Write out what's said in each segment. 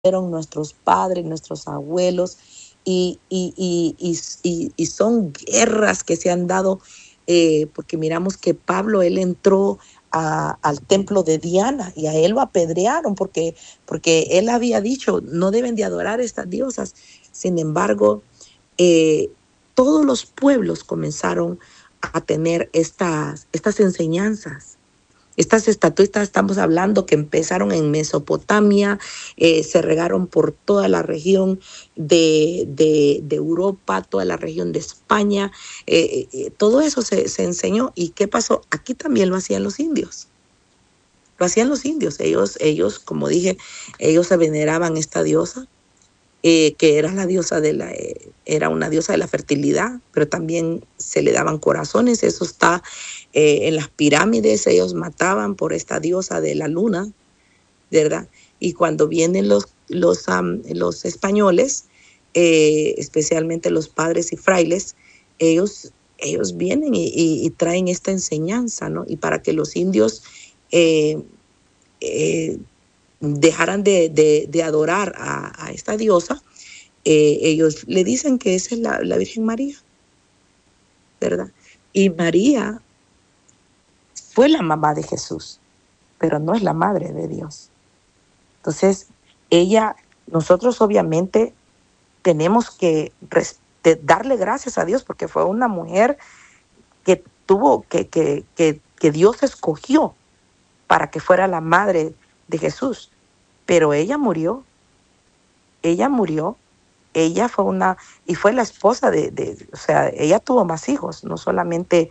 nuestros padres, nuestros abuelos, y son guerras que se han dado, porque miramos que Pablo, él entró al templo de Diana y a él lo apedrearon porque él había dicho, no deben de adorar a estas diosas. Sin embargo, eh, todos los pueblos comenzaron a tener estas enseñanzas. Estas estatuitas, estamos hablando que empezaron en Mesopotamia, se regaron por toda la región de Europa, toda la región de España. Todo eso se enseñó. ¿Y qué pasó? Aquí también lo hacían los indios. Lo hacían los indios. Ellos, como dije, ellos se veneraban esta diosa, que era la diosa era una diosa de la fertilidad, pero también se le daban corazones. Eso está en las pirámides. Ellos mataban por esta diosa de la luna, ¿verdad? Y cuando vienen los españoles, especialmente los padres y frailes, ellos vienen y traen esta enseñanza, ¿no? Y para que los indios dejaran de adorar a esta diosa, ellos le dicen que esa es la Virgen María, ¿verdad? Y María fue la mamá de Jesús, pero no es la madre de Dios. Entonces, nosotros obviamente tenemos que darle gracias a Dios porque fue una mujer que Dios escogió para que fuera la madre de Jesús. Pero ella murió, ella fue la esposa o sea, ella tuvo más hijos, no solamente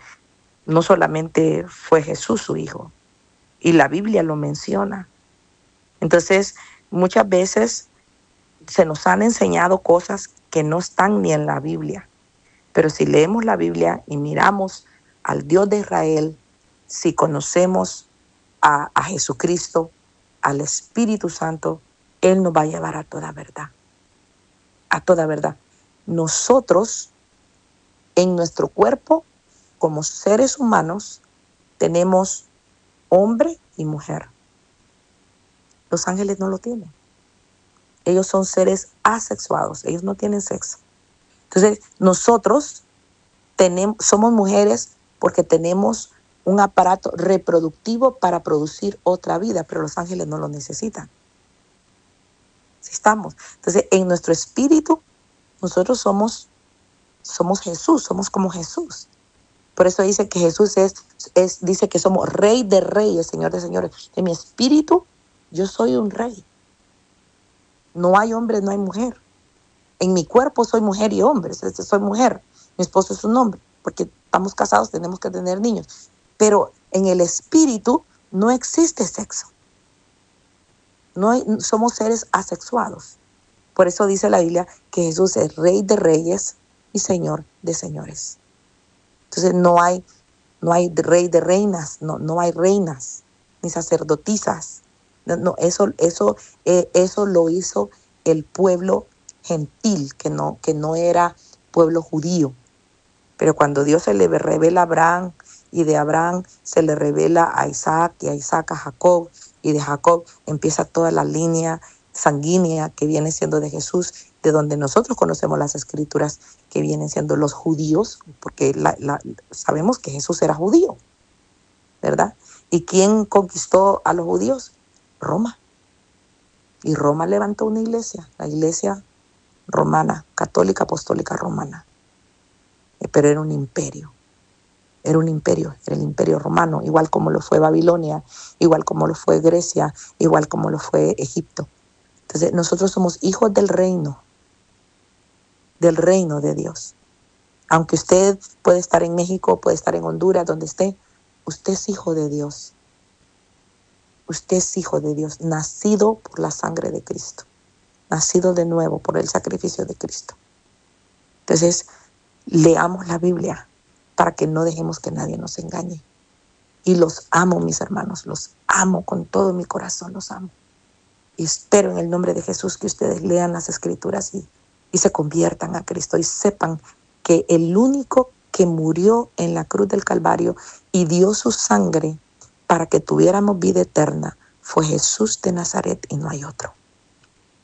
fue Jesús su hijo, y la Biblia lo menciona. Entonces, muchas veces se nos han enseñado cosas que no están ni en la Biblia, pero si leemos la Biblia y miramos al Dios de Israel, si conocemos a Jesucristo, al Espíritu Santo, Él nos va a llevar a toda verdad. A toda verdad. Nosotros, en nuestro cuerpo, como seres humanos, tenemos hombre y mujer. Los ángeles no lo tienen. Ellos son seres asexuados. Ellos no tienen sexo. Entonces, nosotros somos mujeres porque tenemos un aparato reproductivo para producir otra vida, pero los ángeles no lo necesitan. ¿Sí estamos? Entonces, en nuestro espíritu, nosotros somos Jesús, somos como Jesús. Por eso dice que Jesús dice que somos Rey de Reyes, Señor de Señores. En mi espíritu, yo soy un rey. No hay hombre, no hay mujer. En mi cuerpo soy mujer y hombre, soy mujer. Mi esposo es un hombre, porque estamos casados, tenemos que tener niños. Pero en el espíritu no existe sexo. Somos seres asexuados. Por eso dice la Biblia que Jesús es Rey de Reyes y Señor de Señores. Entonces no hay rey de reinas, no hay reinas ni sacerdotisas. No, eso lo hizo el pueblo gentil, que no era pueblo judío. Pero cuando Dios se le revela a Abraham, y de Abraham se le revela a Isaac, y a Isaac a Jacob, y de Jacob empieza toda la línea sanguínea que viene siendo de Jesús, de donde nosotros conocemos las escrituras que vienen siendo los judíos, porque sabemos que Jesús era judío, ¿verdad? ¿Y quién conquistó a los judíos? Roma. Y Roma levantó una iglesia, la iglesia romana, católica, apostólica romana. Pero era un imperio. Era el imperio romano, igual como lo fue Babilonia, igual como lo fue Grecia, igual como lo fue Egipto. Entonces, nosotros somos hijos del reino de Dios. Aunque usted puede estar en México, puede estar en Honduras, donde esté, usted es hijo de Dios. Usted es hijo de Dios, nacido por la sangre de Cristo, nacido de nuevo por el sacrificio de Cristo. Entonces, leamos la Biblia para que no dejemos que nadie nos engañe. Y los amo, mis hermanos, los amo con todo mi corazón, los amo. Y espero en el nombre de Jesús que ustedes lean las escrituras y se conviertan a Cristo y sepan que el único que murió en la cruz del Calvario y dio su sangre para que tuviéramos vida eterna fue Jesús de Nazaret y no hay otro.